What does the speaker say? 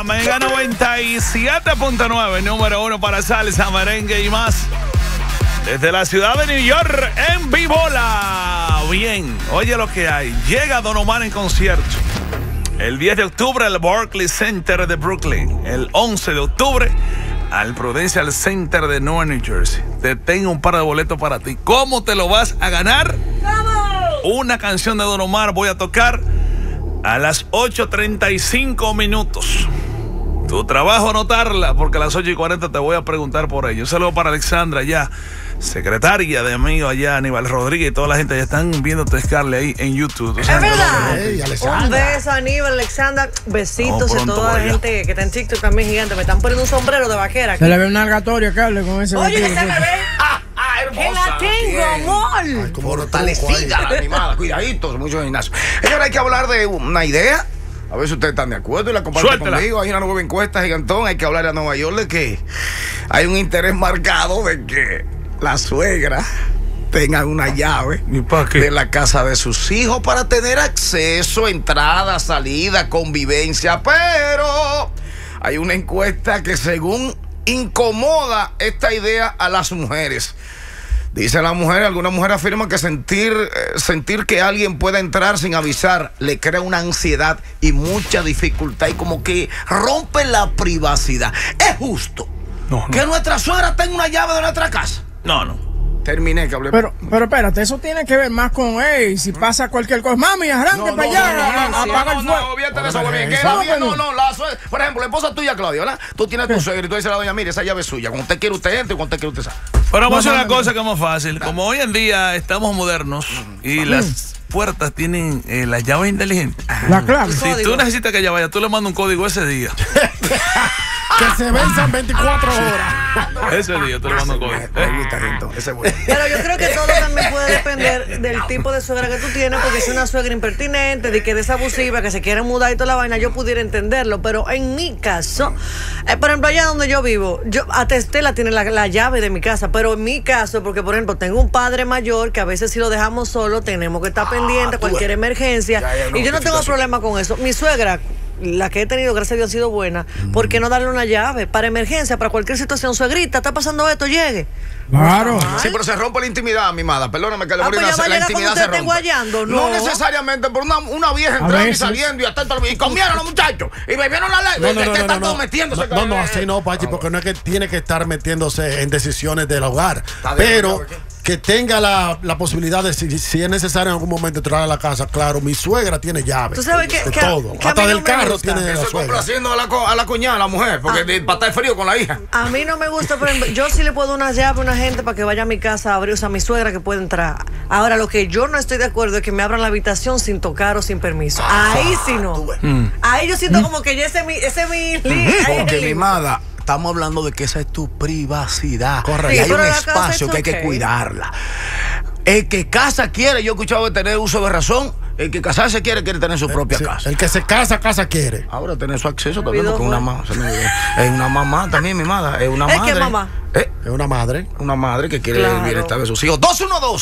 Mega 97.9, número 1 para salsa, merengue y más. Desde la ciudad de New York, en Vibola. Bien, oye lo que hay. Llega Don Omar en concierto. El 10 de octubre al Barclays Center de Brooklyn. El 11 de octubre al Prudential Center de Newark, New Jersey. Te tengo un par de boletos para ti. ¿Cómo te lo vas a ganar? Una canción de Don Omar voy a tocar a las 8:35 minutos. Tu trabajo anotarla, porque a las 8:40 te voy a preguntar por ello. Un saludo para Alexandra ya, secretaria de amigo allá, Aníbal Rodríguez y toda la gente ya están viendo Scarlett ahí en YouTube. Es verdad. Un beso a Aníbal, Alexandra, besitos a toda la gente que está en TikTok también gigante. Me están poniendo un sombrero de vaquera. Se le ve un algatorio, Carle, con ese. Oye, que se me ve. Que la tengo, amor. Ay, como fortalecida la animada, cuidaditos, mucho gimnasio. Señora, hay que hablar de una idea. A ver si ustedes están de acuerdo y la comparten conmigo. Hay una nueva encuesta, gigantón. Hay que hablar a Nueva York de que hay un interés marcado de que la suegra tenga una llave de la casa de sus hijos para tener acceso, entrada, salida, convivencia. Pero hay una encuesta que según incomoda esta idea a las mujeres. Dice la mujer, alguna mujer afirma que sentir que alguien pueda entrar sin avisar le crea una ansiedad y mucha dificultad y como que rompe la privacidad. ¿Es justo que nuestra suegra tenga una llave de nuestra casa? No. Terminé que hablé. Pero espérate, eso tiene que ver más con, si pasa cualquier cosa, mami, arranque para allá, apaga el fuego. Por ejemplo, la esposa tuya, Claudia, ¿verdad? Tú tienes tu suegra y tú dices a la doña, mire, esa llave es suya. Cuando usted quiere, usted entra y cuando usted quiere, usted sale. Pero vamos a hacer una cosa que es más fácil. Como hoy en día estamos modernos y las puertas tienen las llaves inteligentes. La clave. Si tú necesitas que ella vaya, tú le mandas un código ese día. Que se venzan 24 horas. Ese día tú le mandas un código. Me gusta, ese bueno. Pero yo creo que todo también puede depender del tipo de suegra que tú tienes, porque si es una suegra impertinente, de que es abusiva, que se quiere mudar y toda la vaina, yo pudiera entenderlo. Pero en mi caso, por ejemplo, allá donde yo vivo, a Estela tiene la llave de mi casa, pero en mi caso, porque por ejemplo, tengo un padre mayor que a veces si lo dejamos solo, tenemos que estar pendientes cualquier emergencia. Y yo no tengo problema con eso. Mi suegra, la que he tenido, gracias a Dios, ha sido buena. ¿Por qué no darle una llave para emergencia, para cualquier situación? Suegrita, está pasando esto, llegue. Claro. Sí, pero se rompe la intimidad, mi amada. Perdóname que le voy a pues la intimidad se rompe. No necesariamente, por una vieja entrando y saliendo y comieron los muchachos y bebieron la ley. Están todos metiéndose. No, así no, Pachi, porque no es que tiene que estar metiéndose en decisiones del hogar. Pero que tenga la posibilidad de, si es necesario en algún momento entrar a la casa. Claro, mi suegra tiene llaves. ¿Tú sabes de todo. Hasta del carro tiene la suegra. Complaciendo a la cuñada, a la mujer, porque para estar frío con la hija. A mí no me gusta, por ejemplo, yo sí le puedo dar una llave a una gente para que vaya a mi casa a abrir, o sea, a mi suegra que puede entrar. Ahora, lo que yo no estoy de acuerdo es que me abran la habitación sin tocar o sin permiso. Ahí sí no. Ahí yo siento como que ese es mi porque mi amada, estamos hablando de que esa es tu privacidad. Correcto. Y hay un espacio que hay que cuidarla. El que casa quiere, yo he escuchado de tener uso de razón. El que casarse quiere tener su propia casa. El que se casa quiere. Ahora tener su acceso también, porque es una mamá también, mi madre. Es una madre. ¿Es qué mamá? Es una madre. Una madre que quiere el bienestar de sus hijos. 212